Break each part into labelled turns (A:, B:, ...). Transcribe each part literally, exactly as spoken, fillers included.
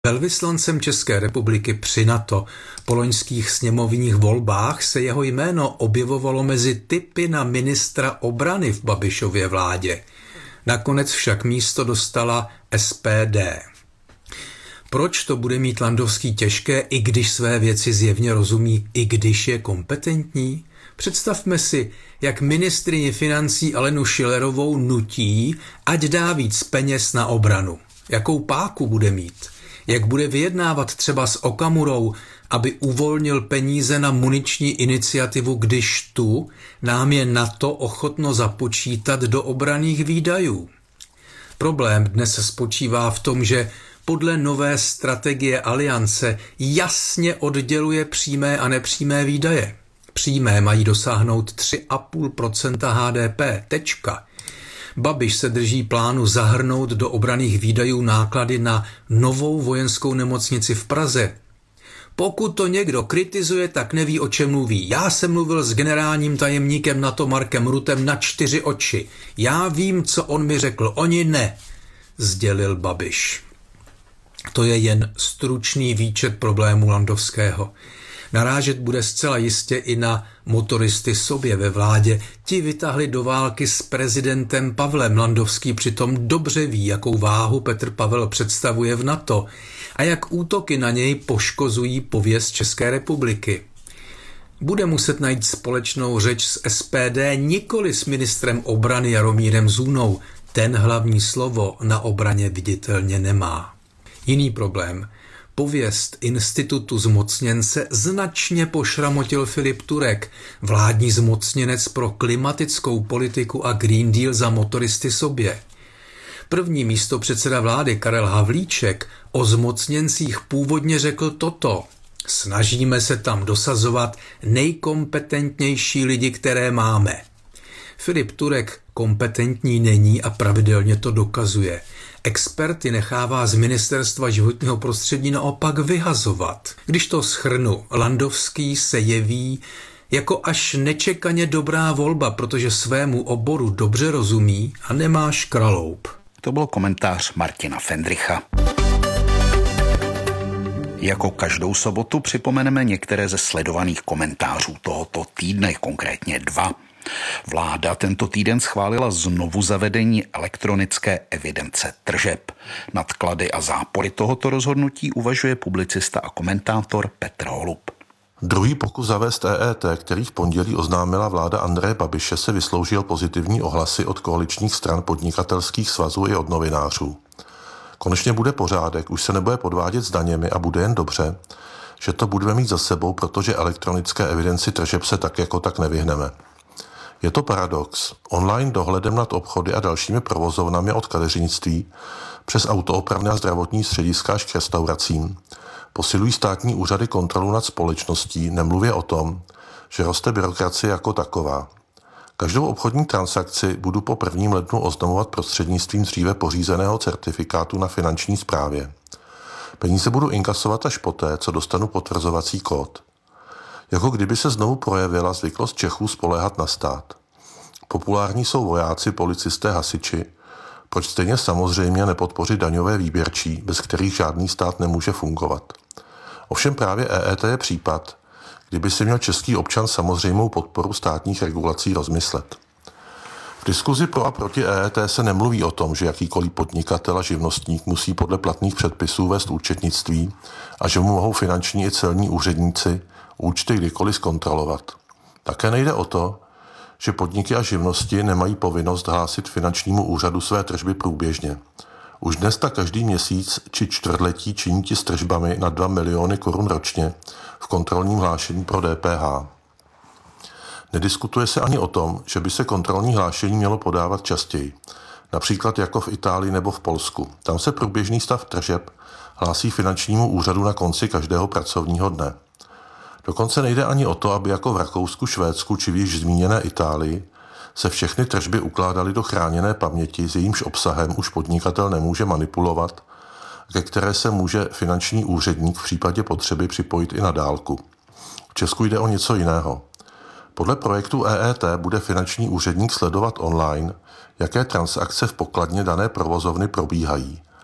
A: Velvyslancem České republiky při NATO po loňských sněmovních volbách se jeho jméno objevovalo mezi tipy na ministra obrany v Babišově vládě. Nakonec však místo dostala S P D. Proč to bude mít Landovský těžké, i když své věci zjevně rozumí, i když je kompetentní? Představme si, jak ministryni financí Alenu Schillerovou nutí, ať dá víc peněz na obranu. Jakou páku bude mít? Jak bude vyjednávat třeba s Okamurou, aby uvolnil peníze na muniční iniciativu, když tu nám je NATO ochotno započítat do obranných výdajů? Problém dnes spočívá v tom, že podle nové strategie aliance jasně odděluje přímé a nepřímé výdaje. Přímé mají dosáhnout tři a půl procenta H D P. Tečka. Babiš se drží plánu zahrnout do obranných výdajů náklady na novou vojenskou nemocnici v Praze. Pokud to někdo kritizuje, tak neví, o čem mluví. Já jsem mluvil s generálním tajemníkem NATO Markem Ruttem na čtyři oči. Já vím, co on mi řekl, oni ne, sdělil Babiš. To je jen stručný výčet problémů Landovského. Narážet bude zcela jistě i na motoristy sobě ve vládě. Ti vytáhli do války s prezidentem Pavlem. Landovský přitom dobře ví, jakou váhu Petr Pavel představuje v NATO a jak útoky na něj poškozují pověst České republiky. Bude muset najít společnou řeč s S P D, nikoli s ministrem obrany Jaromírem Zůnou. Ten hlavní slovo na obraně viditelně nemá. Jiný problém. Pověst institutu zmocněnce značně pošramotil Filip Turek, vládní zmocněnec pro klimatickou politiku a Green Deal za motoristy sobě. První místopředseda vlády Karel Havlíček o zmocněncích původně řekl toto. Snažíme se tam dosazovat nejkompetentnější lidi, které máme. Filip Turek kompetentní není a pravidelně to dokazuje. Experty nechává z Ministerstva životního prostředí naopak vyhazovat. Když to shrnu, Landovský se jeví jako až nečekaně dobrá volba, protože svému oboru dobře rozumí a nemá škraloup.
B: To byl komentář Martina Fendricha. Jako každou sobotu připomeneme některé ze sledovaných komentářů tohoto týdne, konkrétně dva. Vláda tento týden schválila znovu zavedení elektronické evidence tržeb. Nad klady a zápory tohoto rozhodnutí uvažuje publicista a komentátor Petr Holub.
C: Druhý pokus zavést E E T, který v pondělí oznámila vláda Andreje Babiše, se vysloužil pozitivní ohlasy od koaličních stran, podnikatelských svazů i od novinářů. Konečně bude pořádek, už se nebude podvádět s daněmi a bude jen dobře, že to budeme mít za sebou, protože elektronické evidenci tržeb se tak jako tak nevyhneme. Je to paradox. Online dohledem nad obchody a dalšími provozovnami od kadeřnictví přes autoopravné a zdravotní střediska až k restauracím posilují státní úřady kontrolu nad společností, nemluvě o tom, že roste byrokracie jako taková. Každou obchodní transakci budu po prvním lednu oznamovat prostřednictvím dříve pořízeného certifikátu na finanční správě. Peníze budu inkasovat až poté, co dostanu potvrzovací kód. Jako kdyby se znovu projevila zvyklost Čechů spoléhat na stát. Populární jsou vojáci, policisté, hasiči. Proč stejně samozřejmě nepodpořit daňové výběrčí, bez kterých žádný stát nemůže fungovat? Ovšem právě E E T je případ, kdyby si měl český občan samozřejmou podporu státních regulací rozmyslet. V diskuzi pro a proti E E T se nemluví o tom, že jakýkoliv podnikatel a živnostník musí podle platných předpisů vést účetnictví a že mu mohou finanční i celní úředníci účty kdykoliv zkontrolovat. Také nejde o to, že podniky a živnosti nemají povinnost hlásit finančnímu úřadu své tržby průběžně. Už dnes tak každý měsíc či čtvrtletí činí ti s tržbami na dva miliony korun ročně v kontrolním hlášení pro D P H. Nediskutuje se ani o tom, že by se kontrolní hlášení mělo podávat častěji, například jako v Itálii nebo v Polsku. Tam se průběžný stav tržeb hlásí finančnímu úřadu na konci každého pracovního dne. Dokonce nejde ani o to, aby jako v Rakousku, Švédsku či v již zmíněné Itálii se všechny tržby ukládaly do chráněné paměti, s jejímž obsahem už podnikatel nemůže manipulovat, ke které se může finanční úředník v případě potřeby připojit i na dálku. V Česku jde o něco jiného. Podle projektu E E T bude finanční úředník sledovat online, jaké transakce v pokladně dané provozovny probíhají.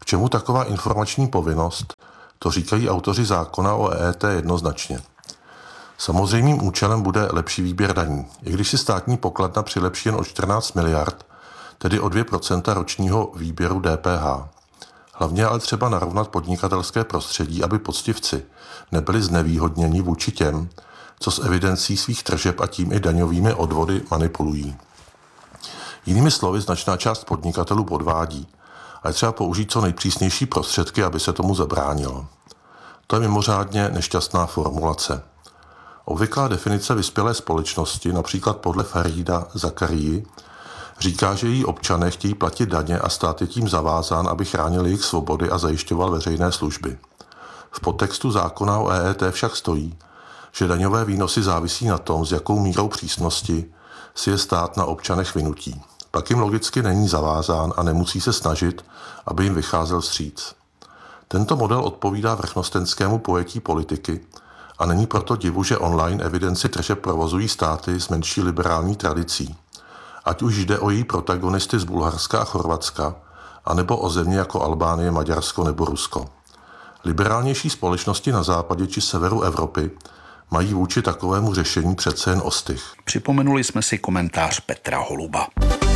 C: K čemu taková informační povinnost? To říkají autoři zákona o E E T jednoznačně. Samozřejmým účelem bude lepší výběr daní. I když si státní pokladna přilepší jen o čtrnáct miliard, tedy o dvě procenta ročního výběru D P H. Hlavně ale třeba narovnat podnikatelské prostředí, aby poctivci nebyli znevýhodněni vůči těm, co s evidencí svých tržeb a tím i daňovými odvody manipulují. Jinými slovy, značná část podnikatelů podvádí a je třeba použít co nejpřísnější prostředky, aby se tomu zabránilo. To je mimořádně nešťastná formulace. Obvyklá definice vyspělé společnosti, například podle Farida Zakarii, říká, že její občané chtějí platit daně a stát je tím zavázán, aby chránil jejich svobody a zajišťoval veřejné služby. V podtextu zákona o E E T však stojí, že daňové výnosy závisí na tom, s jakou mírou přísnosti si je stát na občanech vynutí. Pak jim logicky není zavázán a nemusí se snažit, aby jim vycházel vstříc. Tento model odpovídá vrchnostenskému pojetí politiky a není proto divu, že online evidenci tržeb provozují státy s menší liberální tradicí. Ať už jde o její protagonisty z Bulharska a Chorvatska, anebo o země jako Albánie, Maďarsko nebo Rusko. Liberálnější společnosti na západě či severu Evropy mají vůči takovému řešení přece jen ostych.
B: Připomenuli jsme si komentář Petra Holuba.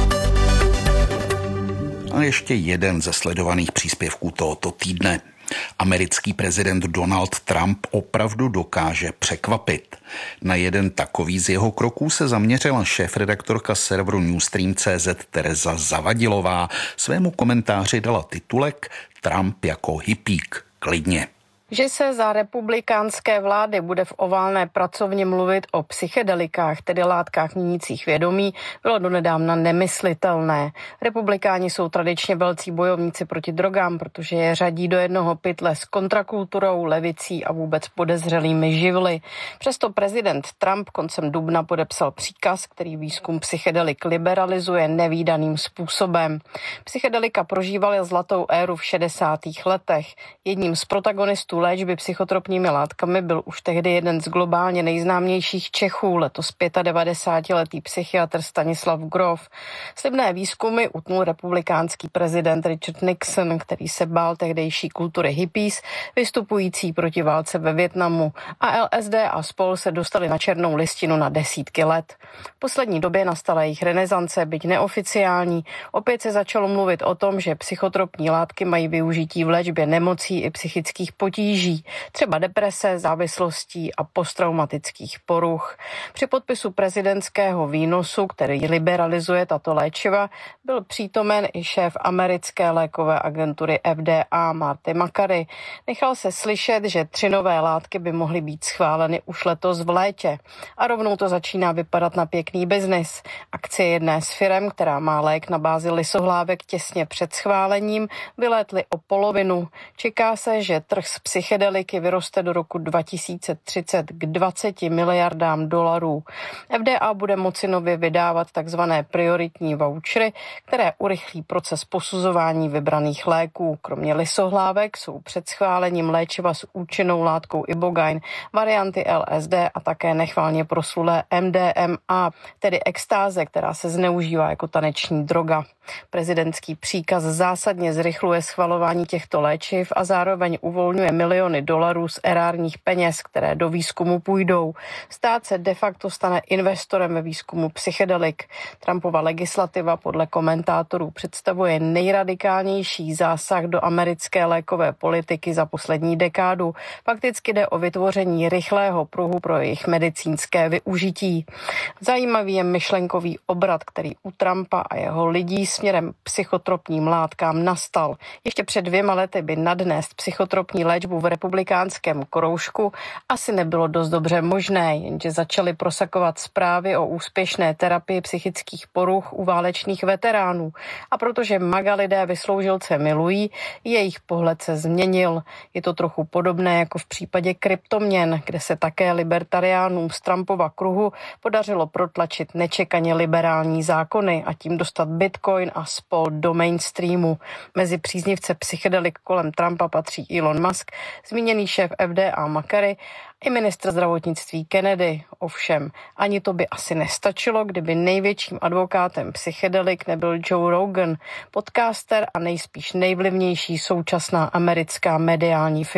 B: A ještě jeden ze sledovaných příspěvků tohoto týdne. Americký prezident Donald Trump opravdu dokáže překvapit. Na jeden takový z jeho kroků se zaměřila šéfredaktorka serveru Newstream tečka cé zet Tereza Zavadilová. Svému komentáři dala titulek Trump jako hippík. Klidně.
D: Že se za republikánské vlády bude v oválné pracovně mluvit o psychedelikách, tedy látkách měnících vědomí, bylo donedávna nemyslitelné. Republikáni jsou tradičně velcí bojovníci proti drogám, protože je řadí do jednoho pytle s kontrakulturou, levicí a vůbec podezřelými živly. Přesto prezident Trump koncem dubna podepsal příkaz, který výzkum psychedelik liberalizuje nevídaným způsobem. Psychedelika prožívaly zlatou éru v šedesátých letech. Jedním z protagonistů léčby psychotropními látkami byl už tehdy jeden z globálně nejznámějších Čechů, letos devadesátipětiletý psychiatr Stanislav Grof. Slibné výzkumy utnul republikánský prezident Richard Nixon, který se bál tehdejší kultury hippies, vystupující proti válce ve Vietnamu, a L S D a spol se dostali na černou listinu na desítky let. V poslední době nastala jejich renesance, byť neoficiální. Opět se začalo mluvit o tom, že psychotropní látky mají využití v léčbě nemocí i psychických potíží, třeba deprese, závislostí a posttraumatických poruch. Při podpisu prezidentského výnosu, který liberalizuje tato léčiva, byl přítomen i šéf americké lékové agentury F D A Marty Makary. Nechal se slyšet, že tři nové látky by mohly být schváleny už letos v létě. A rovnou to začíná vypadat na pěkný biznis. Akcie jedné z firem, která má lék na bázi lysohlávek těsně před schválením, vylétly o polovinu. Čeká se, že trh s psychedeliky vyroste do roku dva tisíce třicet k dvaceti miliardám dolarů. F D A bude moci nově vydávat takzvané prioritní vouchery, které urychlí proces posuzování vybraných léků. Kromě lysohlávek jsou před schválením léčiva s účinnou látkou ibogaine, varianty L S D a také nechvalně proslulé M D M A, tedy extáze, která se zneužívá jako taneční droga. Prezidentský příkaz zásadně zrychluje schvalování těchto léčiv a zároveň uvolňuje miliony dolarů z erárních peněz, které do výzkumu půjdou. Stát se de facto stane investorem ve výzkumu psychedelik. Trumpova legislativa podle komentátorů představuje nejradikálnější zásah do americké lékové politiky za poslední dekádu. Fakticky jde o vytvoření rychlého pruhu pro jejich medicínské využití. Zajímavý je myšlenkový obrat, který u Trumpa a jeho lidí směrem psychotropním látkám nastal. Ještě před dvěma lety by nadnést psychotropní léčbu v republikánském kroužku asi nebylo dost dobře možné, jenže začaly prosakovat zprávy o úspěšné terapii psychických poruch u válečných veteránů. A protože maga lidé vysloužilce milují, jejich pohled se změnil. Je to trochu podobné jako v případě kryptoměn, kde se také libertariánům z Trumpova kruhu podařilo protlačit nečekaně liberální zákony a tím dostat Bitcoin heroin a spol do mainstreamu. Mezi příznivce psychedelik kolem Trumpa patří Elon Musk, zmíněný šéf F D A Makary i ministr zdravotnictví Kennedy. Ovšem, ani to by asi nestačilo, kdyby největším advokátem psychedelik nebyl Joe Rogan, podcaster a nejspíš nejvlivnější současná americká mediální